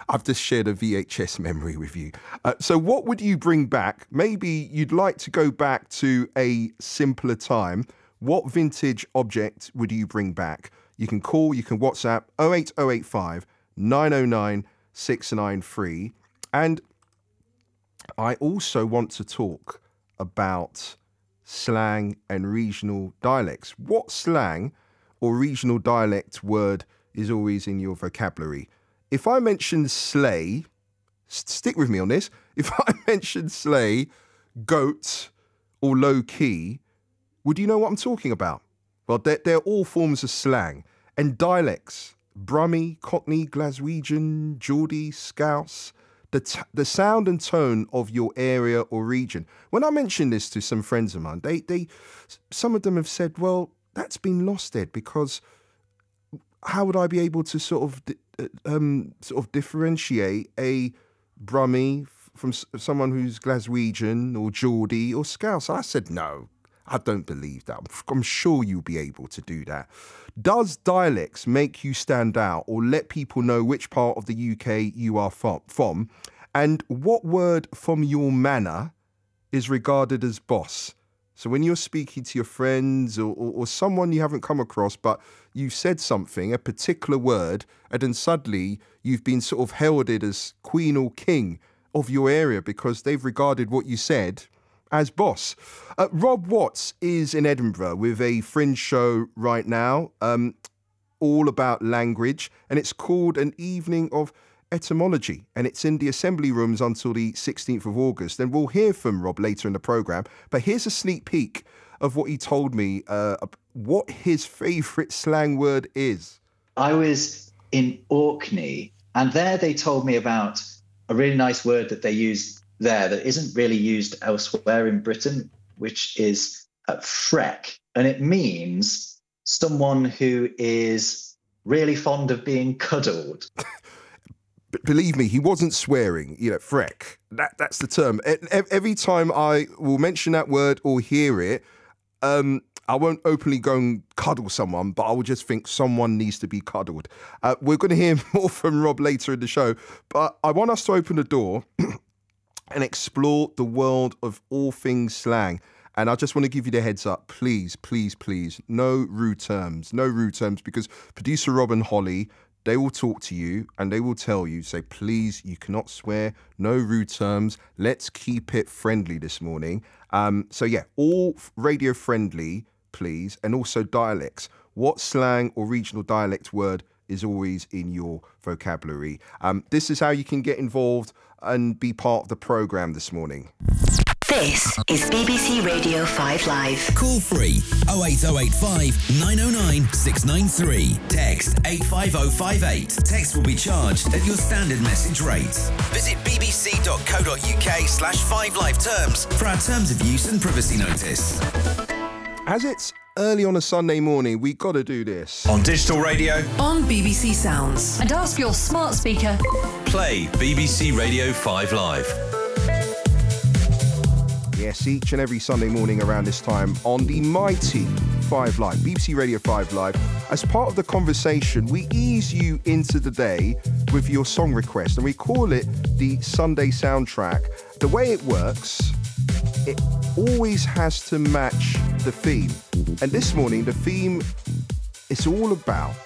I've just shared a VHS memory with you. So what would you bring back? Maybe you'd like to go back to a simpler time. What vintage object would you bring back? You can call, you can WhatsApp 08085 909 693. And I also want to talk about slang and regional dialects. What slang or regional dialect word is always in your vocabulary? If I mention slay, stick with me on this. If I mention slay, goat, or low key, would you know what I'm talking about? Well, they're all forms of slang and dialects. Brummie, Cockney, Glaswegian, Geordie, Scouse. The sound and tone of your area or region. When I mention this to some friends of mine, some of them have said, well, that's been lost, Ed, because how would I be able to sort of differentiate a Brummie from someone who's Glaswegian or Geordie or Scouse? I said, no, I don't believe that. I'm sure you'll be able to do that. Does dialects make you stand out or let people know which part of the UK you are from? And what word from your manner is regarded as boss? So when you're speaking to your friends or someone you haven't come across, but you've said something, a particular word, and then suddenly you've been sort of heralded as queen or king of your area because they've regarded what you said as boss. Rob Watts is in Edinburgh with a fringe show right now, all about language, and it's called An Evening of Etymology, and it's in the Assembly Rooms until the 16th of August. And we'll hear from Rob later in the programme, but here's a sneak peek of what he told me, what his favourite slang word is. I was in Orkney, and there they told me about a really nice word that they use there that isn't really used elsewhere in Britain, which is freck. And it means someone who is really fond of being cuddled. But believe me, he wasn't swearing, freck. That's the term. Every time I will mention that word or hear it, I won't openly go and cuddle someone, but I will just think someone needs to be cuddled. We're going to hear more from Rob later in the show, but I want us to open the door and explore the world of all things slang. And I just want to give you the heads up, please, please, please, no rude terms, because producer Rob and Holly, they will talk to you and they will tell you, say, please, you cannot swear, no rude terms, let's keep it friendly this morning. So yeah, all radio friendly, please, and also dialects. What slang or regional dialect word is always in your vocabulary? This is how you can get involved and be part of the programme this morning. This is BBC Radio 5 Live. Call free 08085 909 693. Text 85058. Text will be charged at your standard message rate. Visit bbc.co.uk/5live terms for our terms of use and privacy notice. As it's early on a Sunday morning, we got to do this. On digital radio, on BBC Sounds, and ask your smart speaker. Play BBC Radio 5 Live. Yes, each and every Sunday morning around this time on the mighty 5 Live, BBC Radio 5 Live. As part of the conversation, we ease you into the day with your song request, and we call it the Sunday soundtrack. The way it works, it always has to match the theme. And this morning, the theme is all about